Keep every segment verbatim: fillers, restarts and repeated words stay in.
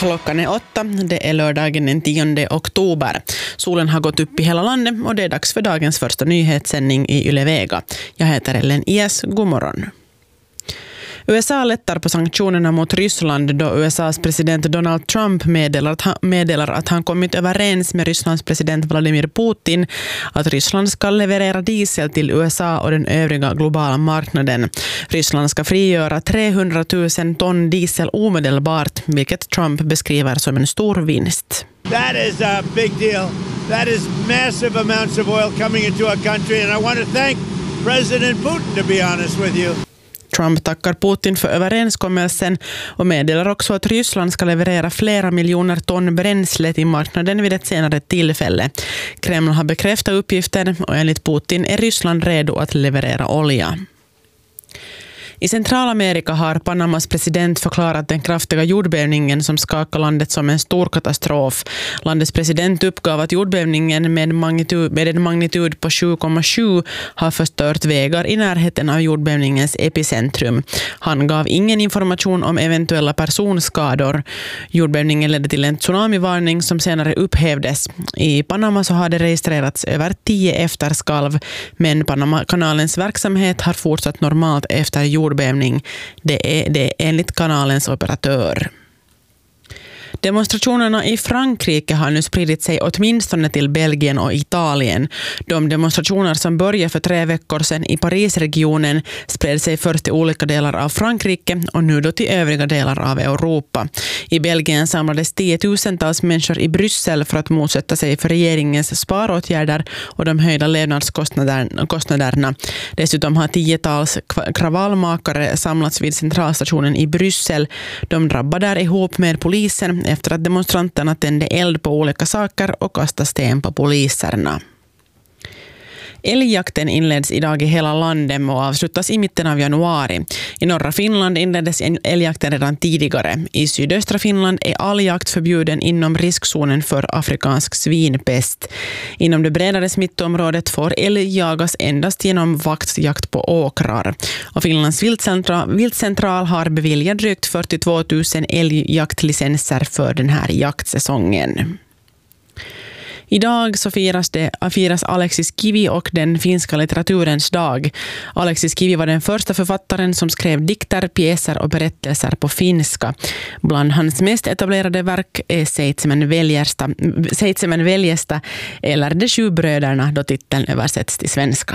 Klockan är åtta, det är lördagen den tionde oktober. Solen har gått upp i hela landet och det är dags för dagens första nyhetssändning i Yle Vega. Jag heter Ellen Ies, god morgon. U S A lättar på sanktionerna mot Ryssland då U S A:s president Donald Trump meddelar att, han, meddelar att han kommit överens med Rysslands president Vladimir Putin att Ryssland ska leverera diesel till U S A och den övriga globala marknaden. Ryssland ska frigöra trehundratusen ton diesel omedelbart, vilket Trump beskriver som en stor vinst. That is a big deal. That is massive amounts of oil coming into our country, and I want to thank President Putin, to be honest with you. Trump tackar Putin för överenskommelsen och meddelar också att Ryssland ska leverera flera miljoner ton bränsle till marknaden vid ett senare tillfälle. Kreml har bekräftat uppgiften och enligt Putin är Ryssland redo att leverera olja. I Centralamerika har Panamas president förklarat den kraftiga jordbävningen som skakar landet som en stor katastrof. Landets president uppgav att jordbävningen med, magnitud, med en magnitud på sju komma sju har förstört vägar i närheten av jordbävningens epicentrum. Han gav ingen information om eventuella personskador. Jordbävningen ledde till en tsunamivarning som senare upphävdes. I Panama så har det registrerats över tio efterskalv, men Panama-kanalens verksamhet har fortsatt normalt efter jordbävningen. Det är det enligt kanalens operatör. Demonstrationerna i Frankrike har nu spridit sig åtminstone till Belgien och Italien. De demonstrationer som började för tre veckor sedan i Parisregionen spred sig först till olika delar av Frankrike och nu då till övriga delar av Europa. I Belgien samlades tiotusentals människor i Bryssel för att motsätta sig för regeringens sparåtgärder och de höjda levnadskostnaderna. Dessutom har tiotals kravallmakare samlats vid centralstationen i Bryssel. De drabbade där ihop med polisen efter att demonstranterna tände eld på olika saker och kastade sten på poliserna. Älgjakten inleds idag i hela landet och avslutas i mitten av januari. I norra Finland inleddes älgjakten redan tidigare. I sydöstra Finland är all jakt förbjuden inom riskzonen för afrikansk svinpest. Inom det bredare smittområdet får älg jagas endast genom vaktjakt på åkrar. Och Finlands viltcentral, viltcentral har beviljat drygt fyrtiotvå tusen älgjaktlicenser för den här jaktsäsongen. Idag så firas, det, firas Aleksis Kivi och den finska litteraturens dag. Aleksis Kivi var den första författaren som skrev dikter, pjäser och berättelser på finska. Bland hans mest etablerade verk är Seitsemän Veljesta, Seitsemän Veljesta eller De sju bröderna, då titeln översätts till svenska.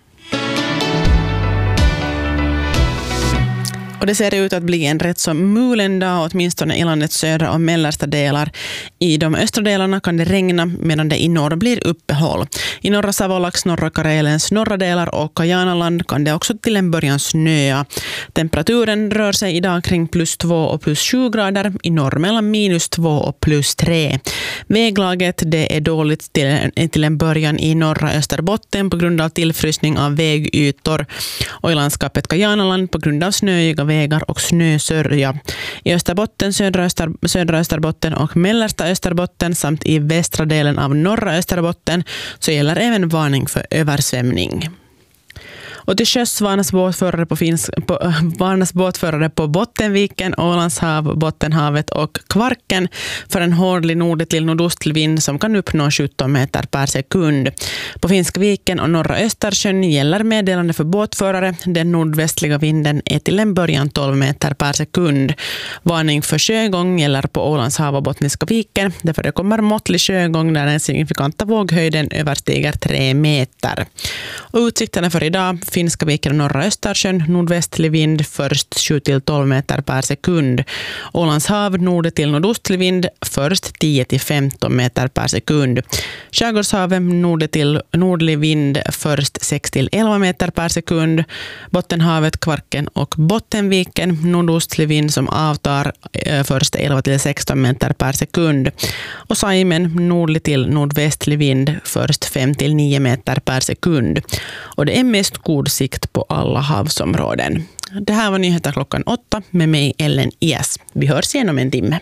Och det ser ut att bli en rätt så mulen dag, åtminstone i landets södra och mellersta delar. I de östra delarna kan det regna medan det i norr blir uppehåll. I norra Savolax, norra Karelens norra delar och Kajanaland kan det också till en början snöa. Temperaturen rör sig idag kring plus två och plus sju grader. I norr mellan minus två och plus tre. Väglaget det är dåligt till, till en början i norra Österbotten på grund av tillfrysning av vägytor. Och i landskapet Kajanaland på grund av snöiga vägar och snösörja. I Österbotten, södra, Öster, södra Österbotten och mellersta Österbotten samt i västra delen av norra Österbotten så gäller även varning för översvämning. Och till sjöss varnas båtförare på, finsk, på, varnas båtförare på Bottenviken, Ålandshav, Bottenhavet och Kvarken för en hårdlig nord till nordostlig vind som kan uppnå sjutton meter per sekund. På Finska viken och norra Östersjön gäller meddelande för båtförare. Den nordvästliga vinden är till en början tolv meter per sekund. Varning för sjögång gäller på Ålandshav och Bottniska viken. Därför det kommer måttlig sjögång där den signifikanta våghöjden överstiger tre meter. Och utsikterna för idag: Finska viken och norra Östersjön, nordvästlig vind först sju till tolv meter per sekund. Ålandshav nord till nordostlig vind först tio till femton meter per sekund. Skärgårdshavet nord till nordlig vind först sex till elva meter per sekund. Bottenhavet, Kvarken och Bottenviken nordostlig vind som avtar först elva till sexton meter per sekund. Och Saimen nordlig till nordvästlig vind först fem till nio meter per sekund. Och det är mest god sikt på alla havsområden. Det här var nyheter klockan åtta med mig Ellen Ies. Vi hörs igen om en timme.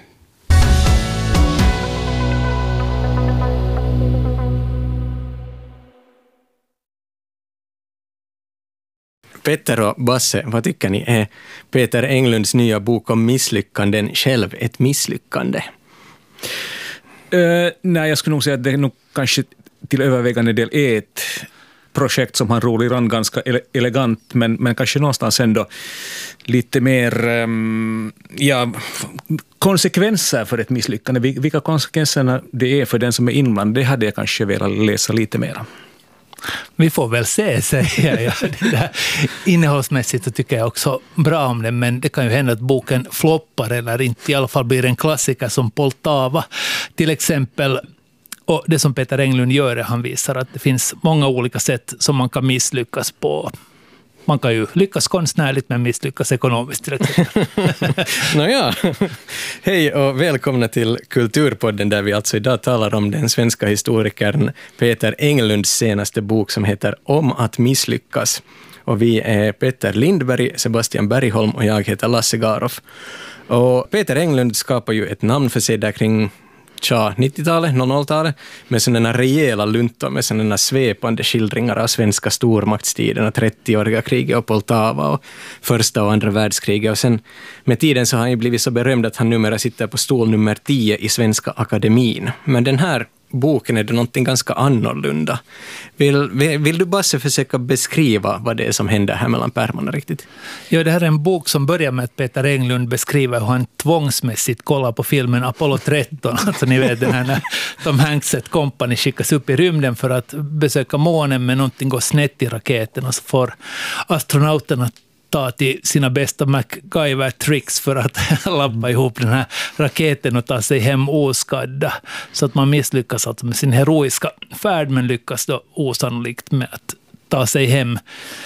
Peter och Basse, vad tycker ni? Är Peter Englunds nya bok om misslyckanden själv ett misslyckande? Uh, nej, jag skulle nog säga att det är nog kanske till övervägande del är ett projekt som han rolig an ganska ele- elegant, men, men kanske någonstans ändå lite mer um, ja, konsekvenser för ett misslyckande. Vilka konsekvenserna det är för den som är inblandad, det hade jag kanske velat läsa lite mer. Vi får väl se, säger jag. Det där innehållsmässigt så tycker jag också bra om det, men det kan ju hända att boken floppar eller inte i alla fall blir en klassiker som Poltava till exempel. Och det som Peter Englund gör är han visar att det finns många olika sätt som man kan misslyckas på. Man kan ju lyckas konstnärligt men misslyckas ekonomiskt till exempel. Nåja, hej och välkomna till Kulturpodden där vi alltså idag talar om den svenska historikern Peter Englunds senaste bok som heter Om att misslyckas. Och vi är Peter Lindberg, Sebastian Bergholm och jag heter Lasse Garoff. Och Peter Englund skapar ju ett namn för sig där kring tja, nittiotalet, nolltalet med sådana rejäla luntor med sådana svepande skildringar av svenska stormaktstiden och trettioåriga kriget och Poltava och första och andra världskriget. Och sen med tiden så har han ju blivit så berömd att han numera sitter på stol nummer tio i Svenska akademin. Men den här boken är det någonting ganska annorlunda. Vill, vill, vill du bara försöka beskriva vad det är som händer här mellan pärmarna riktigt? Ja, det här är en bok som börjar med att Peter Englund beskriver hur han tvångsmässigt kollar på filmen Apollo tretton. Alltså ni vet den här när Tom Hanks ett kompani skickas upp i rymden för att besöka månen, men någonting går snett i raketen och så får astronauterna ta till sina bästa MacGyver-tricks för att lappa ihop den här raketen och ta sig hem oskadda. Så att man misslyckas alltså med sin heroiska färd men lyckas då osannolikt med att ta sig hem.